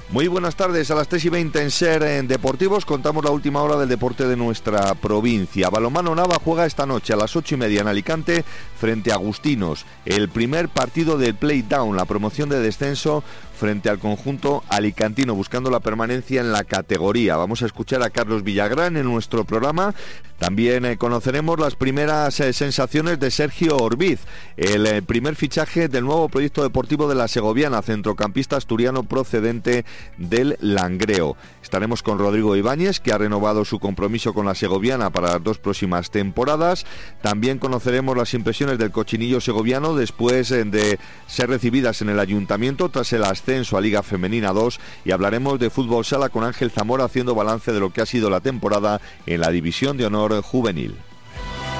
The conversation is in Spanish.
Muy buenas tardes, a las 3:20 en SER Deportivos contamos la última hora del deporte de nuestra provincia. Balonmano Nava juega esta noche a las 8:30 en Alicante frente a Agustinos. El primer partido del Playdown, la promoción de descenso frente al conjunto alicantino, buscando la permanencia en la categoría. Vamos a escuchar a Carlos Villagrán en nuestro programa. También conoceremos las primeras sensaciones de Sergio Orbiz, el primer fichaje del nuevo proyecto deportivo de la segoviana, centrocampista asturiano procedente del Langreo. Estaremos con Rodrigo Ibáñez, que ha renovado su compromiso con la segoviana para las 2 próximas temporadas. También conoceremos las impresiones del cochinillo segoviano después de ser recibidas en el ayuntamiento tras el ascenso a Liga Femenina 2, y hablaremos de fútbol sala con Ángel Zamora haciendo balance de lo que ha sido la temporada en la División de Honor juvenil.